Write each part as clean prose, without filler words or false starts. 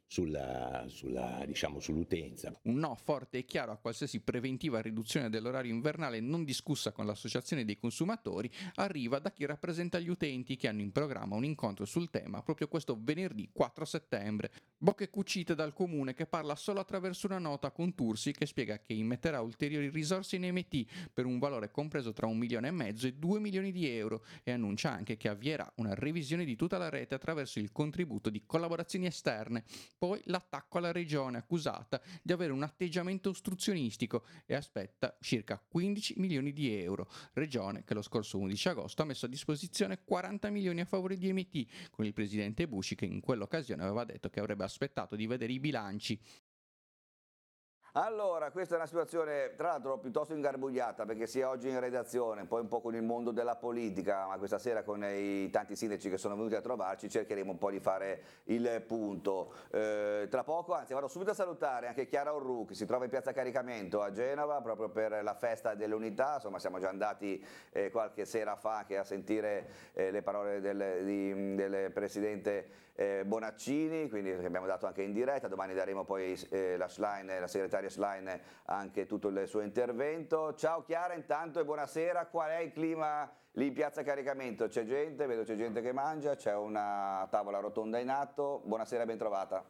diciamo, sull'utenza. Un no forte e chiaro a qualsiasi preventiva riduzione dell'orario invernale non discussa con l'associazione dei consumatori arriva da chi rappresenta gli utenti, che hanno in programma un incontro sul tema proprio questo venerdì 4 settembre. Bocche cucite dal comune, che parla solo attraverso una nota con Tursi, che spiega che immetterà ulteriori risorse in MT per un valore compreso tra 1,5 milioni e 2 milioni di euro, e annuncia anche che avvierà una revisione di tutta la rete attraverso il contributo di collaborazioni esterne. Poi l'attacco alla regione, accusata di avere un atteggiamento ostruzionistico, e aspetta circa 15 milioni di euro. Regione che lo scorso 11 agosto ha messo a disposizione 40 milioni a favore di MT, con il presidente Busci che in quell'occasione aveva detto che avrebbe aspettato di vedere i bilanci. Allora, questa è una situazione tra l'altro piuttosto ingarbugliata, perché sia oggi in redazione, poi un po' con il mondo della politica, ma questa sera con i tanti sindaci che sono venuti a trovarci cercheremo un po' di fare il punto. Tra poco, anzi vado subito a salutare anche Chiara Orru, che si trova in piazza Caricamento a Genova proprio per la festa dell'unità. Insomma, siamo già andati qualche sera fa anche a sentire le parole del presidente Bonaccini, quindi abbiamo dato anche in diretta. Domani daremo poi la segretaria Schlein, anche tutto il suo intervento. Ciao Chiara intanto e buonasera. Qual è il clima lì in piazza Caricamento? C'è gente, vedo c'è gente che mangia, c'è una tavola rotonda in atto. Buonasera, ben trovata.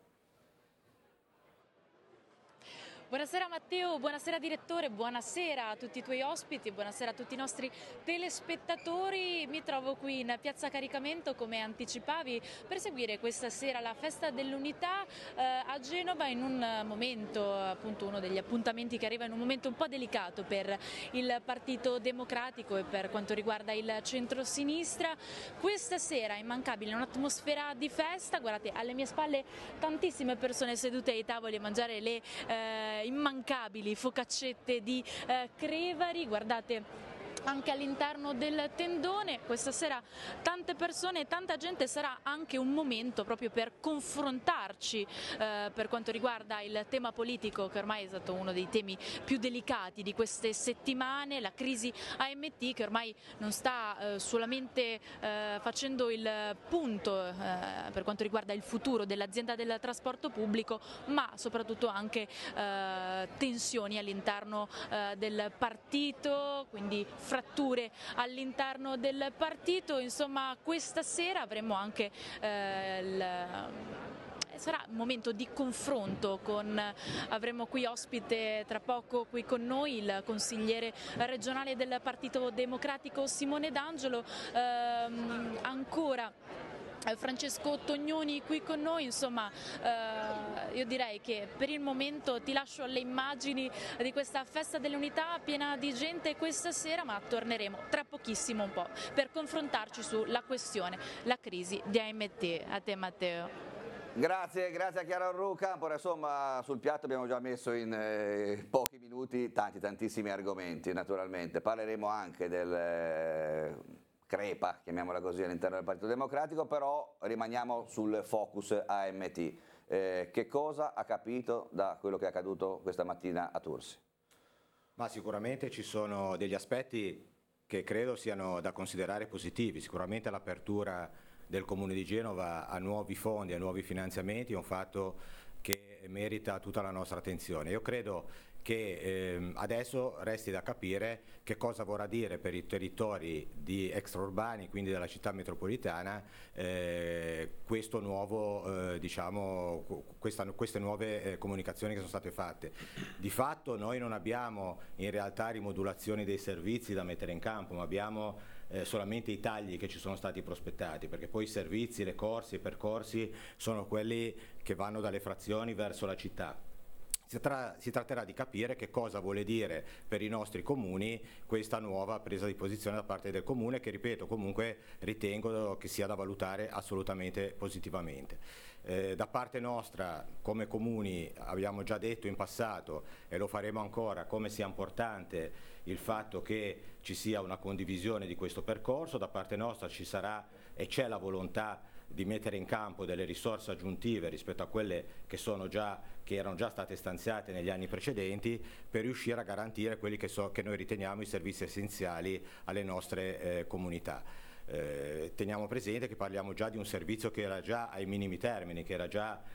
Buonasera Matteo, buonasera direttore, buonasera a tutti i tuoi ospiti, buonasera a tutti i nostri telespettatori. Mi trovo qui in piazza Caricamento, come anticipavi, per seguire questa sera la festa dell'unità a Genova, in un momento, appunto uno degli appuntamenti che arriva in un momento un po' delicato per il Partito Democratico e per quanto riguarda il centro-sinistra. Questa sera è immancabile un'atmosfera di festa, guardate alle mie spalle tantissime persone sedute ai tavoli a mangiare le immancabili focaccette di Crevari, guardate anche all'interno del tendone. Questa sera tante persone, tanta gente, sarà anche un momento proprio per confrontarci per quanto riguarda il tema politico, che ormai è stato uno dei temi più delicati di queste settimane, la crisi AMT, che ormai non sta solamente facendo il punto per quanto riguarda il futuro dell'azienda del trasporto pubblico, ma soprattutto anche tensioni all'interno del partito, quindi fratture all'interno del partito. Insomma, questa sera avremo anche sarà un momento di confronto avremo qui ospite tra poco qui con noi il consigliere regionale del Partito Democratico Simone D'Angelo, ancora Francesco Tognoni qui con noi. Insomma, io direi che per il momento ti lascio alle immagini di questa festa dell'unità piena di gente questa sera, ma torneremo tra pochissimo un po' per confrontarci sulla questione, la crisi di AMT. A te Matteo. Grazie a Chiara Orruca. Insomma, sul piatto abbiamo già messo in pochi minuti tantissimi argomenti, naturalmente. Parleremo anche del crepa, chiamiamola così, all'interno del Partito Democratico, però rimaniamo sul focus AMT. Che cosa ha capito da quello che è accaduto questa mattina a Tursi? Ma sicuramente ci sono degli aspetti che credo siano da considerare positivi. Sicuramente l'apertura del Comune di Genova a nuovi fondi, a nuovi finanziamenti è un fatto che merita tutta la nostra attenzione. Io credo che adesso resti da capire che cosa vorrà dire per i territori di extraurbani, quindi della città metropolitana, questo nuovo, queste nuove comunicazioni che sono state fatte. Di fatto noi non abbiamo in realtà rimodulazioni dei servizi da mettere in campo, ma abbiamo solamente i tagli che ci sono stati prospettati, perché poi i servizi, le corsi, i percorsi sono quelli che vanno dalle frazioni verso la città. Si tratterà di capire che cosa vuole dire per i nostri comuni questa nuova presa di posizione da parte del comune, che ripeto comunque ritengo che sia da valutare assolutamente positivamente. Da parte nostra come comuni abbiamo già detto in passato e lo faremo ancora come sia importante il fatto che ci sia una condivisione di questo percorso. Da parte nostra ci sarà e c'è la volontà di mettere in campo delle risorse aggiuntive rispetto a quelle che erano già state stanziate negli anni precedenti, per riuscire a garantire quelli che noi riteniamo i servizi essenziali alle nostre comunità. Teniamo presente che parliamo già di un servizio che era già ai minimi termini, che era già